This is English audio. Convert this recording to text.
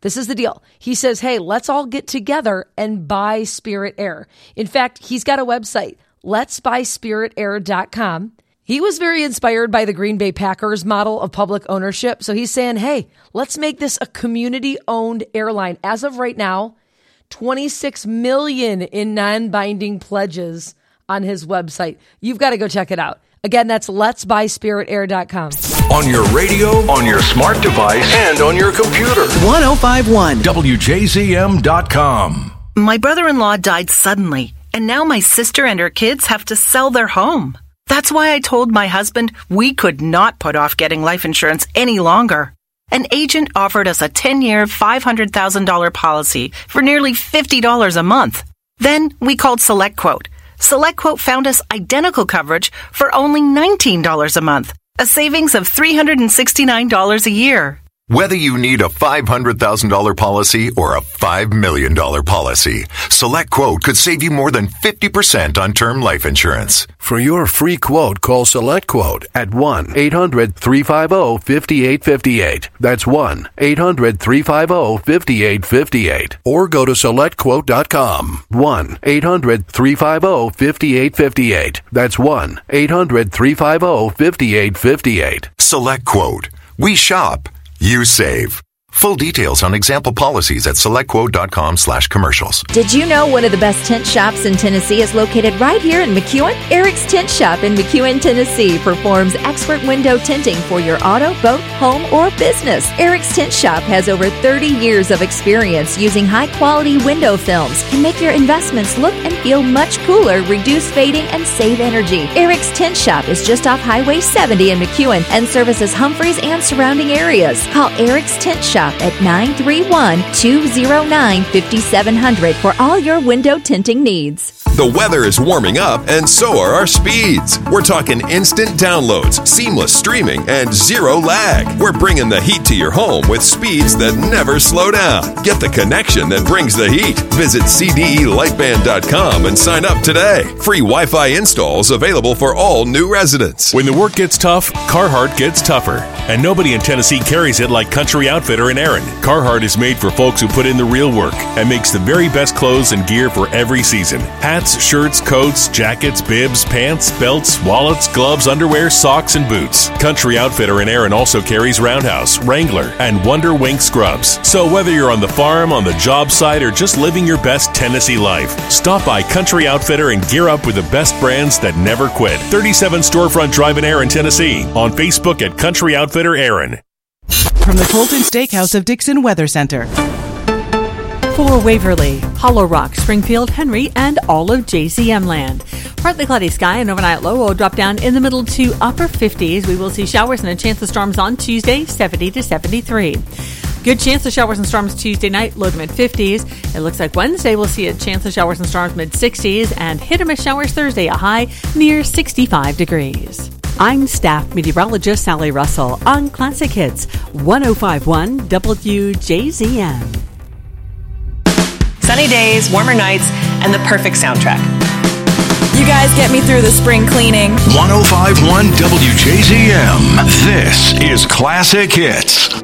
This is the deal. He says, hey, let's all get together and buy Spirit Air. In fact, he's got a website, letsbuyspiritair.com. He was very inspired by the Green Bay Packers model of public ownership. So he's saying, hey, let's make this a community-owned airline. As of right now, $26 million in non-binding pledges on his website. You've got to go check it out. Again, that's letsbuyspiritair.com. On your radio, on your smart device, and on your computer. 105.1 WJZM.com. My brother-in-law died suddenly, and now my sister and her kids have to sell their home. That's why I told my husband we could not put off getting life insurance any longer. An agent offered us a 10-year, $500,000 policy for nearly $50 a month. Then we called SelectQuote. SelectQuote found us identical coverage for only $19 a month, a savings of $369 a year. Whether you need a $500,000 policy or a $5 million policy, SelectQuote could save you more than 50% on term life insurance. For your free quote, call SelectQuote at 1-800-350-5858. That's 1-800-350-5858. Or go to SelectQuote.com. 1-800-350-5858. That's 1-800-350-5858. SelectQuote. We shop. You save. Full details on example policies at selectquote.com/commercials. Did you know one of the best tint shops in Tennessee is located right here in McEwen? Eric's Tint Shop in McEwen, Tennessee performs expert window tinting for your auto, boat, home, or business. Eric's Tint Shop has over 30 years of experience using high-quality window films to make your investments look and feel much cooler, reduce fading, and save energy. Eric's Tint Shop is just off Highway 70 in McEwen and services Humphreys and surrounding areas. Call Eric's Tint Shop at 931-209-5700 for all your window tinting needs. The weather is warming up, and so are our speeds. We're talking instant downloads, seamless streaming, and zero lag. We're bringing the heat to your home with speeds that never slow down. Get the connection that brings the heat. Visit CDElightband.com and sign up today. Free Wi-Fi installs available for all new residents. When the work gets tough, Carhartt gets tougher. And nobody in Tennessee carries it like Country Outfitter and Aaron. Carhartt is made for folks who put in the real work and makes the very best clothes and gear for every season. Hats, shirts, coats, jackets, bibs, pants, belts, wallets, gloves, underwear, socks, and boots. Country Outfitter and Aaron also carries Roundhouse, Wrangler, and Wonder Wink scrubs. So whether you're on the farm, on the job site, or just living your best Tennessee life, stop by Country Outfitter and gear up with the best brands that never quit. 37 Storefront Drive in Aaron, Tennessee. On Facebook at Country Outfitter Aaron. From the Colton Steakhouse of Dixon Weather Center. For Waverly, Hollow Rock, Springfield, Henry, and all of JZM land. Partly cloudy sky and overnight low will drop down in the middle to upper 50s. We will see showers and a chance of storms on Tuesday, 70 to 73. Good chance of showers and storms Tuesday night, low to mid-50s. It looks like Wednesday we'll see a chance of showers and storms mid-60s, and hit-or-miss showers Thursday, a high near 65 degrees. I'm staff meteorologist Sally Russell on Classic Hits 105.1 WJZM. Sunny days, warmer nights, and the perfect soundtrack. You guys get me through the spring cleaning. 105.1 WJZM. This is Classic Hits.